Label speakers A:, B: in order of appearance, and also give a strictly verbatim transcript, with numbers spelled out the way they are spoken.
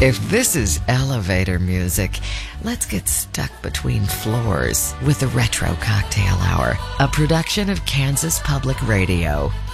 A: If this is elevator music, let's get stuck between floors with the Retro Cocktail Hour, a production of Kansas Public Radio.